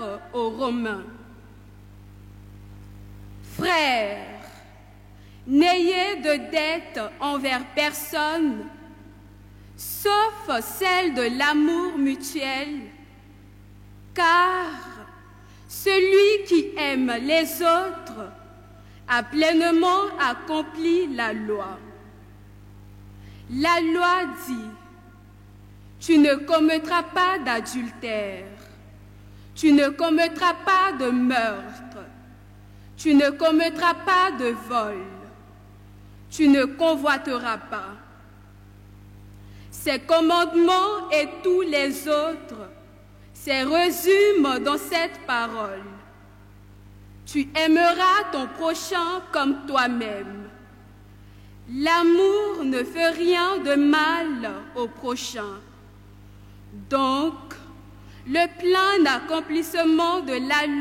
apôtre aux Romains. Frères, n'ayez de dette envers personne, sauf celle de l'amour mutuel, car celui qui aime les autres a pleinement accompli la loi. La loi dit: tu ne commettras pas d'adultère, tu ne commettras pas de meurtre, tu ne commettras pas de vol, tu ne convoiteras pas. Ces commandements et tous les autres se résument dans cette parole: tu aimeras ton prochain comme toi-même. L'amour ne fait rien de mal au prochain. Donc, le plein accomplissement de la loi